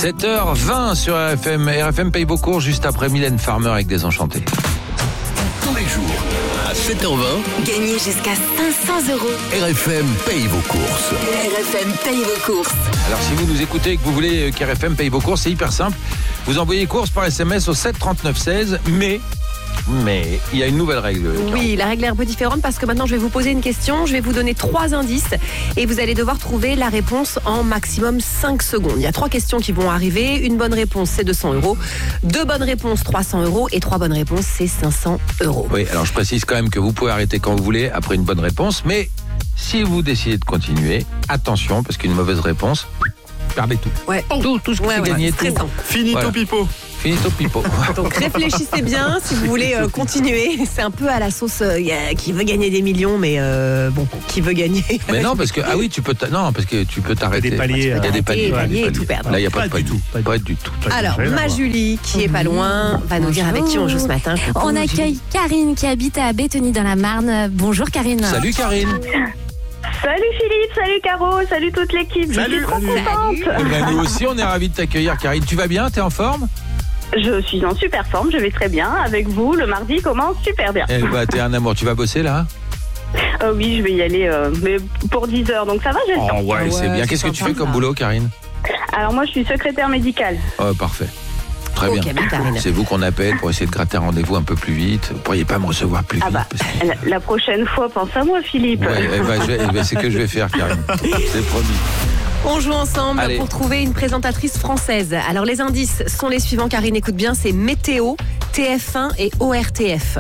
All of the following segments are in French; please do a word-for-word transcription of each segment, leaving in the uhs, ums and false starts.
sept heures vingt sur R F M. R F M paye vos cours juste après Mylène Farmer avec Désenchanté. Tous les jours, à sept heures vingt, gagnez jusqu'à cinq cents euros. R F M paye vos courses. R F M paye vos courses. Alors si vous nous écoutez et que vous voulez qu'R F M paye vos courses, c'est hyper simple. Vous envoyez courses par S M S au sept trente-neuf seize, mais... Mais il y a une nouvelle règle. Oui, la règle est un peu différente parce que maintenant je vais vous poser une question, je vais vous donner trois indices et vous allez devoir trouver la réponse en maximum cinq secondes. Il y a trois questions qui vont arriver, une bonne réponse c'est deux cents euros, deux bonnes réponses trois cents euros et trois bonnes réponses c'est cinq cents euros. Oui, alors je précise quand même que vous pouvez arrêter quand vous voulez après une bonne réponse, mais si vous décidez de continuer, attention parce qu'une mauvaise réponse, perdez tout. Ouais. Tout, tout ce que ouais, vous ouais, gagnez. c'est Tout. Finito Voilà. pipo. Finito pipo. Donc réfléchissez bien si vous voulez euh, continuer. C'est un peu à la sauce euh, y a, qui veut gagner des millions, mais euh, bon, qui veut gagner. Mais non, parce que ah oui, tu peux t'a- non parce que tu peux t'arrêter. Il y a des paliers, Il y a des euh, paliers, des paliers des et tout perdre. Là, il y a pas, Pas de palier. du tout, pas du Pas du tout. Alors, Rien à ma voir. Julie, qui est pas loin, va nous dire avec qui on joue ce matin. On accueille Karine qui habite à Bétheny dans la Marne. Bonjour Karine. Salut Karine. Salut Philippe, salut Caro, salut toute l'équipe. Salut, je suis trop salut. contente. Eh ben, nous aussi, on est ravis de t'accueillir, Karine. Tu vas bien? T'es en forme? Je suis en super forme, je vais très bien. Avec vous, le mardi commence super bien. Eh ben, t'es un amour. Tu vas bosser là? Euh, oui, je vais y aller, euh, mais pour dix heures, donc ça va, j'ai le temps. Oh ouais, c'est bien. c'est Qu'est-ce que tu sympa, fais comme ça. boulot, Karine? Alors moi, je suis secrétaire médicale. Oh, parfait. Très Ok, bien. mais Karine. C'est vous qu'on appelle pour essayer de gratter un rendez-vous un peu plus vite. Vous pourriez pas me recevoir plus Ah vite bah, parce que- la, la prochaine fois, pense à moi, Philippe. Ouais, eh ben, je vais- eh ben, c'est ce que je vais faire, Karine. C'est promis. On joue ensemble Allez. pour trouver une présentatrice française. Alors les indices sont les suivants, Karine, écoute bien, c'est Météo, T F un et O R T F.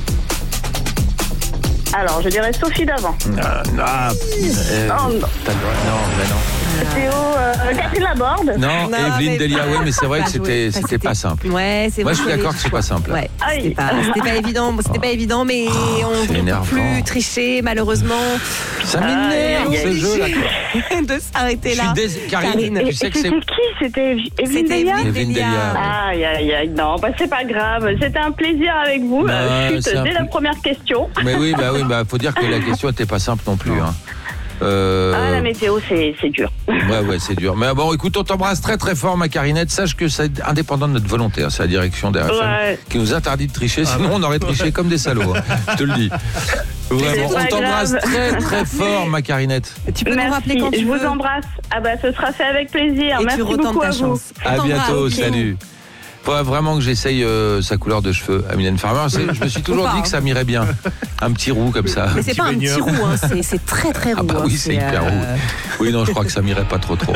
Alors, je dirais Sophie d'avant. Ah, non, euh, Non, non. t'as le droit- non, mais non. Théo, euh, Catherine Laborde. Non, Non, Evelyne mais- Delia, oui, mais c'est vrai que Pas joué. c'était, Enfin, c'était pas simple. Ouais, c'est Moi, vrai je suis qu'il y d'accord avait que c'est pas simple. Ouais, Aïe. c'était pas, c'était pas évident, bon, c'était pas évident, mais on c'est ne peut énervant. plus tricher, malheureusement, Ça m'énerve, Aïe, aïe, ce aïe. jeu-là. de s'arrêter Je là. suis dés... Karine, Karine. Et, tu et sais que c'était c'est... qui? C'était Evelyne C'était Delia. Evelyne Evelyne Delia. Delia. Aïe, aïe, aïe, non, bah c'est pas grave. C'était un plaisir avec vous. Non, Euh, chute c'est un dès peu- la première question. Mais oui, bah oui, bah faut dire que la question était pas simple non plus. Hein. Euh... Ah, la météo, c'est c'est dur. Ouais, ouais, c'est dur. Mais bon, écoute, on t'embrasse très très fort, ma Carinette. Sache que c'est indépendant de notre volonté. Hein. C'est la direction d'R F M Ouais. qui nous interdit de tricher. Sinon, on aurait triché comme des salauds. Hein. Je te le dis. Vraiment, C'est on pas t'embrasse grave. très très fort, ma Carinette. Tu peux nous rappeler Merci, quand tu je veux. vous embrasse. Ah bah ce sera fait avec plaisir. Et Merci tu retentes beaucoup ta à vous. chance. On À t'embrasse, bientôt, ok. salut. Faudrait vraiment que j'essaye euh, sa couleur de cheveux à Mylène Farmer. C'est- Je me suis toujours Ou pas, dit que ça m'irait bien. Un petit roux comme ça. Mais c'est petit pas un petit baigneur. roux, hein, c'est, c'est très très roux. Ah bah hein, oui, c'est hyper euh, roux. Oui, non, je crois que ça m'irait pas trop trop.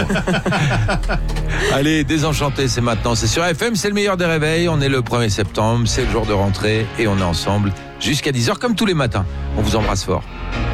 Allez, Désenchanté, c'est maintenant. C'est sur F M, c'est le meilleur des réveils. On est le premier septembre, c'est le jour de rentrée et on est ensemble jusqu'à dix heures comme tous les matins. On vous embrasse fort.